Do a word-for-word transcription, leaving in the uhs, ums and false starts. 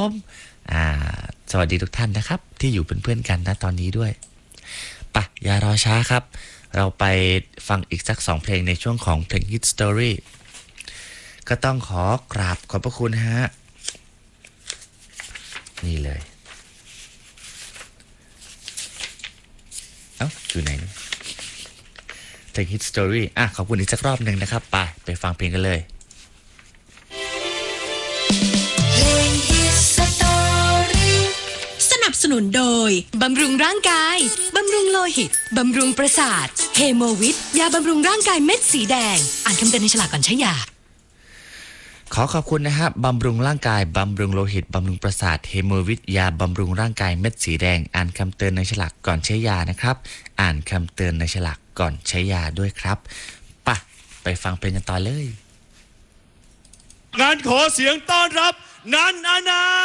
ผมอ่าสวัสดีทุกท่านนะครับที่อยู่เป็นเพื่อนกันนะตอนนี้ด้วยปะอย่ารอช้าครับเราไปฟังอีกสักสองเพลงในช่วงของเพลง Hit Story ก็ต้องขอกราบขอบพระคุณฮะนี่เลยเอ้าอยู่ไหนเพลง Hit Story อ่ะขอบคุณอีกสักรอบหนึ่งนะครับไปไปฟังเพลงกันเลยสนับสนุนโดยบำรุงร่างกายบำรุงโลหิตบำรุงประสาทเฮโมวิทยาบำรุงร่างกายเม็ดสีแดงอ่านคำเตือนในฉลากก่อนใช้ยาขอขอบคุณนะฮะบำรุงร่างกายบำรุงโลหิตบำรุงประสาทเฮโมวิทยาบำรุงร่างกายเม็ดสีแดงอ่านคำเตือนในฉลากก่อนใช้ยานะครับอ่านคำเตือนในฉลากก่อนใช้ยาด้วยครับปะไปฟังเพลงกันต่อเลยงานขอเสียงต้อนรับนันอนันต์